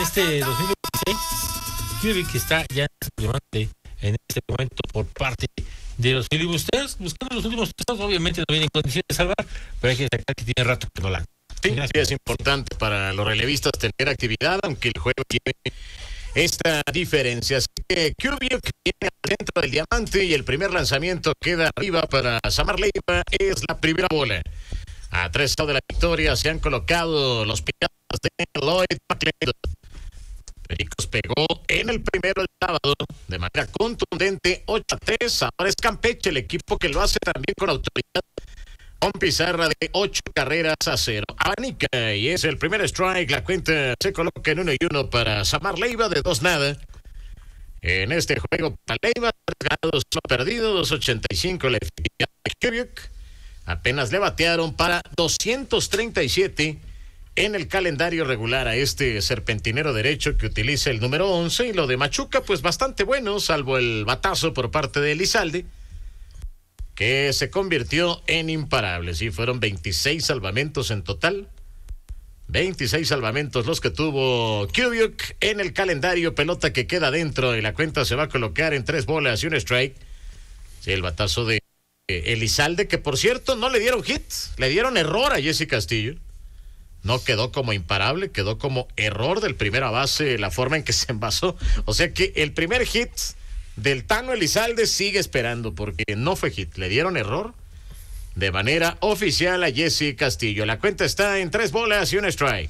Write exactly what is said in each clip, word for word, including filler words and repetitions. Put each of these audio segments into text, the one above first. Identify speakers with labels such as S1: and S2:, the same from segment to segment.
S1: este dos mil veintiséis. Cubic está ya en este momento por parte de los filibusteros, buscando los últimos estados. Obviamente no viene en condiciones de salvar, pero hay que destacar que tiene rato que no la.
S2: Sí, sí, es importante para los relevistas tener actividad, aunque el juego tiene esta diferencia. Así que Cubic viene al centro del diamante y el primer lanzamiento queda arriba para Samar Leiva. Es la primera bola. A tres estados de la victoria se han colocado los piratas de Lloyd McClendon. Pericos pegó en el primero el sábado de manera contundente, ocho a tres. Ahora es Campeche el equipo que lo hace también con autoridad, con pizarra de ocho carreras a cero. Abanica y es el primer strike. La cuenta se coloca en uno y uno para Samar Leiva de dos nada. En este juego para Leiva, tres ganados, uno perdido, dos ochenta y cinco la efectividad de Cubic. Apenas le batearon para doscientos treinta y siete en el calendario regular a este serpentinero derecho que utiliza el número once. Y lo de Machuca, pues bastante bueno, salvo el batazo por parte de Elizalde, que se convirtió en imparable. Sí, fueron veintiséis salvamentos en total. veintiséis salvamentos los que tuvo Cubic en el calendario. Pelota que queda dentro y la cuenta se va a colocar en tres bolas y un strike. Sí, el batazo de Elizalde, que por cierto no le dieron hit, le dieron error a Jesse Castillo. No quedó como imparable, quedó como error del primera base la forma en que se envasó. O sea que el primer hit del Tano Elizalde sigue esperando porque no fue hit, le dieron error de manera oficial a Jesse Castillo. La cuenta está en tres bolas y un strike.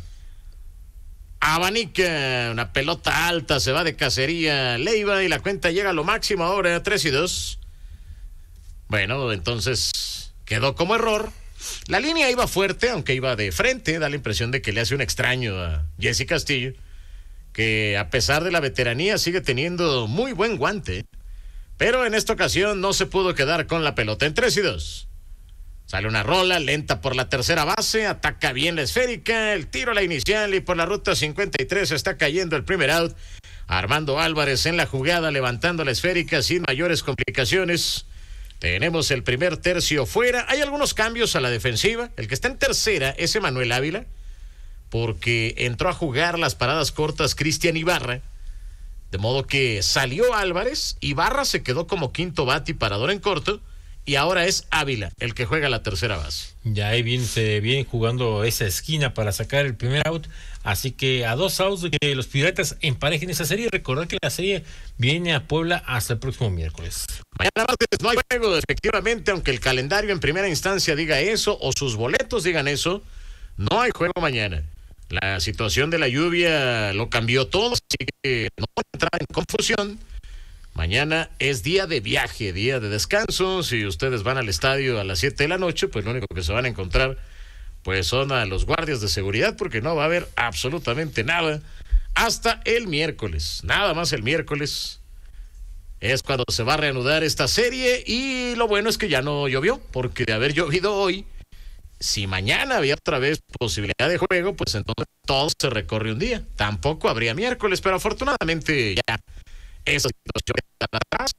S2: Abanica, una pelota alta, se va de cacería Leiva y la cuenta llega a lo máximo ahora, tres y dos. Bueno, entonces quedó como error. La línea iba fuerte, aunque iba de frente. Da la impresión de que le hace un extraño a Jesse Castillo, que a pesar de la veteranía sigue teniendo muy buen guante. Pero en esta ocasión no se pudo quedar con la pelota. En tres y dos. Sale una rola lenta por la tercera base. Ataca bien la esférica. El tiro a la inicial y por la ruta cincuenta y tres está cayendo el primer out. Armando Álvarez en la jugada levantando la esférica sin mayores complicaciones. Tenemos el primer tercio fuera. Hay algunos cambios a la defensiva. El que está en tercera es Emanuel Ávila, porque entró a jugar las paradas cortas Cristian Ibarra. De modo que salió Álvarez, Ibarra se quedó como quinto bate y parador en corto, y ahora es Ávila el que juega la tercera base.
S1: Ya ahí viene, se viene jugando esa esquina para sacar el primer out. Así que a dos outs de que los Piratas emparejen esa serie. Recordar que la serie viene a Puebla hasta el próximo miércoles.
S2: Mañana martes no hay juego, efectivamente, aunque el calendario en primera instancia diga eso, o sus boletos digan eso, no hay juego mañana. La situación de la lluvia lo cambió todo, así que no entra en confusión. Mañana es día de viaje, día de descanso. Si ustedes van al estadio a las siete de la noche, pues lo único que se van a encontrar pues son a los guardias de seguridad, porque no va a haber absolutamente nada hasta el miércoles. Nada más el miércoles es cuando se va a reanudar esta serie, y lo bueno es que ya no llovió, porque de haber llovido hoy, si mañana había otra vez posibilidad de juego, pues entonces todo se recorre un día. Tampoco habría miércoles, pero afortunadamente ya esa situación está atrás.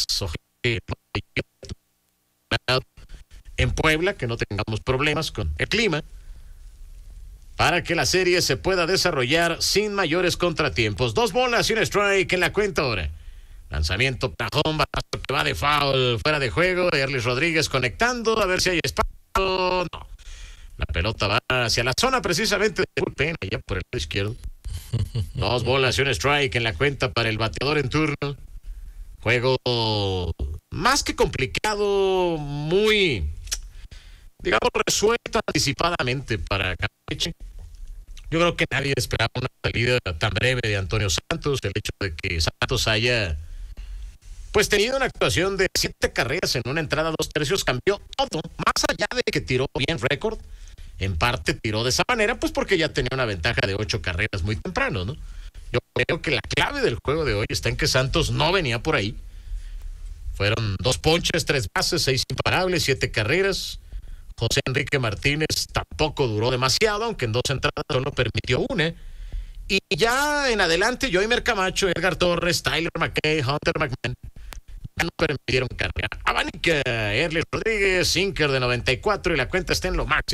S2: En Puebla, que no tengamos problemas con el clima, para que la serie se pueda desarrollar sin mayores contratiempos. Dos bolas y un strike en la cuenta ahora. Lanzamiento, tajón, batazo que va de foul, fuera de juego. Erlis Rodríguez conectando, a ver si hay espacio. No. La pelota va hacia la zona precisamente de bullpen, allá por el lado izquierdo. Dos bolas y un strike en la cuenta para el bateador en turno. Juego más que complicado, muy, digamos, resuelto anticipadamente para Campeche. Yo creo que nadie esperaba una salida tan breve de Antonio Santos. El hecho de que Santos haya pues tenido una actuación de siete carreras en una entrada dos tercios cambió todo. Más allá de que tiró bien récord, en parte tiró de esa manera pues porque ya tenía una ventaja de ocho carreras muy temprano, ¿no? Yo creo que la clave del juego de hoy está en que Santos no venía por ahí. Fueron dos ponches, tres bases, seis imparables, siete carreras. José Enrique Martínez tampoco duró demasiado, aunque en dos entradas solo permitió una. Y ya en adelante, Yoimer Camacho, Edgar Torres, Tyler McKay, Hunter McMahon ya no permitieron carrera. Abanica, Erlis Rodríguez, sinker de noventa y cuatro, y la cuenta está en lo máximo.